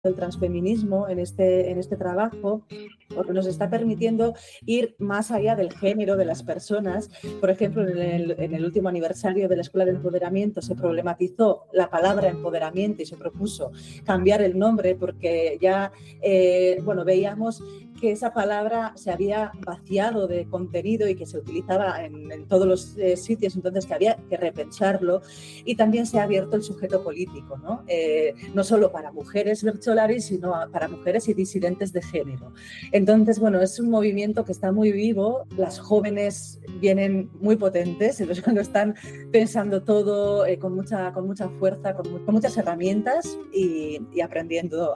del transfeminismo en este trabajo, porque nos está permitiendo ir más allá del género de las personas. Por ejemplo, en el último aniversario de la Escuela de Empoderamiento se problematizó la palabra empoderamiento y se propuso cambiar el nombre porque ya veíamos que esa palabra se había vaciado de contenido y que se utilizaba en todos los sitios, entonces que había que repensarlo. Y también se ha abierto el sujeto político, ¿no? No solo para mujeres bercholaris, sino para mujeres y disidentes de género. Entonces, bueno, es un movimiento que está muy vivo, las jóvenes vienen muy potentes, lo están pensando todo con mucha fuerza, con muchas herramientas y aprendiendo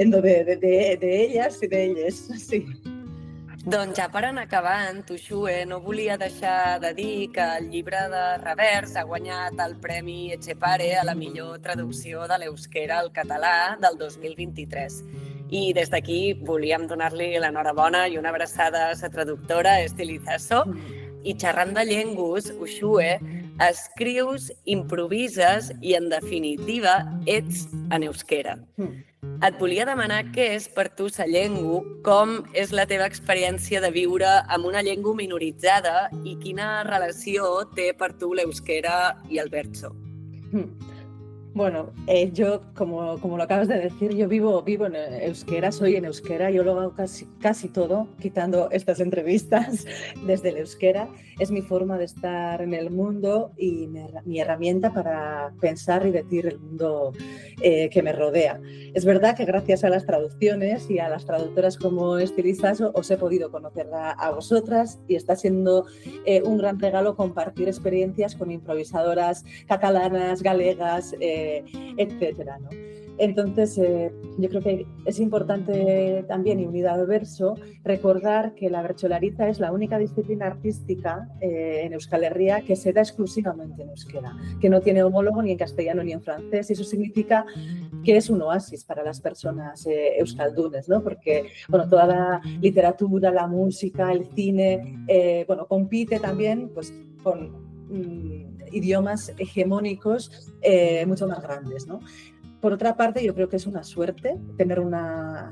de ellas y de ellos. Sí. Doncs ja per anar acabant, Uxue, no volia deixar de dir que el llibre de Revers ha guanyat el Premi Etxepare a la millor traducció de l'euskera al català del 2023. I des d'aquí volíem donar-li l'enhorabona i una abraçada a la traductora Esti Lizaso. I xerrant de llengües, Uxue, escrius, improvises i, en definitiva, ets en euskera. Et volia demanar què és per tu la llengua, com és la teva experiència de viure amb una llengua minoritzada i quina relació té per tu l'euskera i el verso. Bueno, yo, como lo acabas de decir, yo vivo en euskera, soy en euskera, yo lo hago casi todo, quitando estas entrevistas desde el euskera. Es mi forma de estar en el mundo y mi herramienta para pensar y decir el mundo que me rodea. Es verdad que gracias a las traducciones y a las traductoras como Esti Lizaso os he podido conocer a vosotras y está siendo un gran regalo compartir experiencias con improvisadoras catalanas, galegas, etcétera, ¿no? Entonces, yo creo que es importante también, y unida al verso, recordar que la bercholariza es la única disciplina artística en Euskal Herria que se da exclusivamente en euskera, que no tiene homólogo ni en castellano ni en francés, y eso significa que es un oasis para las personas euskaldunes, ¿no? Porque, bueno, toda la literatura, la música, el cine, compite también, pues, con idiomas hegemónicos mucho más grandes, ¿no? Por otra parte, yo creo que es una suerte tener una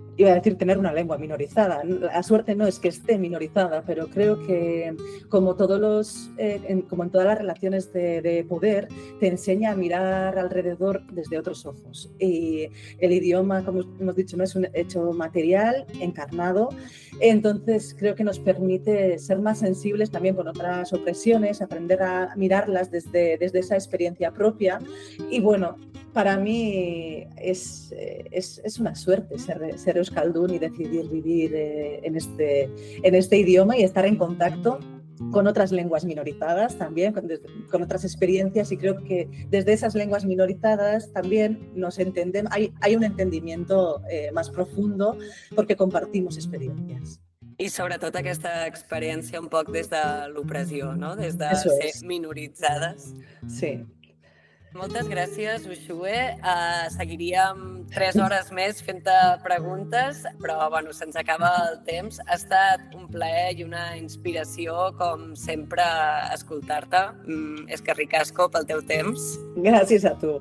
lengua minorizada. La suerte no es que esté minorizada, pero creo que como en todas las relaciones de poder, te enseña a mirar alrededor desde otros ojos. Y el idioma, como hemos dicho, no es un hecho material, encarnado. Entonces creo que nos permite ser más sensibles también con otras opresiones, aprender a mirarlas desde esa experiencia propia. Y bueno, para mí es una suerte ser euskaldun y decidir vivir en este idioma y estar en contacto con otras lenguas minorizadas también, con otras experiencias, y creo que desde esas lenguas minorizadas también nos entendemos, hay un entendimiento más profundo porque compartimos experiencias. I sobretot aquesta experiència un poc des de l'opressió, no? Des de Eso ser es. minoritzades. Sí. Moltes gràcies, Uxue. Seguiríem 3 hores més fent-te preguntes, però bueno, se'ns acaba el temps. Ha estat un plaer i una inspiració, com sempre, escoltar-te. És que ricasco pel teu temps. Gràcies a tu.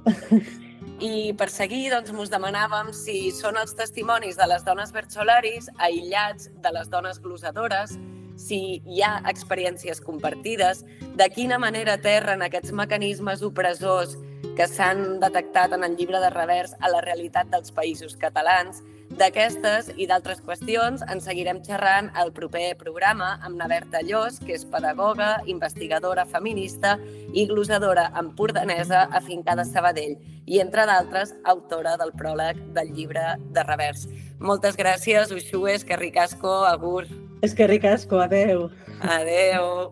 I per seguir, doncs, mos demanàvem si són els testimonis de les dones bercholaris aïllats de les dones glosadores, si hi ha experiències compartides, de quina manera aterren aquests mecanismes opressors que s'han detectat en el llibre de Revers a la realitat dels països catalans. D'aquestes i d'altres qüestions en seguirem xerrant al proper programa amb na Berta Llos, que és pedagoga, investigadora feminista i glosadora empordanesa afincada a Sabadell i, entre d'altres, autora del pròleg del llibre de Revers. Moltes gràcies, Uxue, és que ricasco, agur. És que ricasco, adeu. Adeu.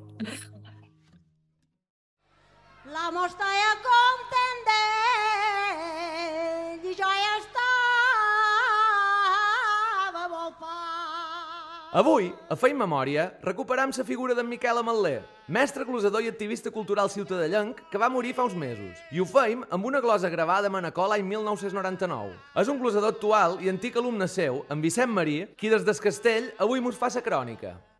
La mostra ja contendent i jo ja estava molt pa. Avui, a Feim Memòria, recuperam la figura d'en Miquel Ametler, mestre glosador i activista cultural ciutadellenc que va morir fa uns mesos. I ho feim amb una glosa gravada a Manacor l'any 1999. És un glosador actual i antic alumne seu, en Vicent Marí, qui des del castell avui mos fa sa crònica.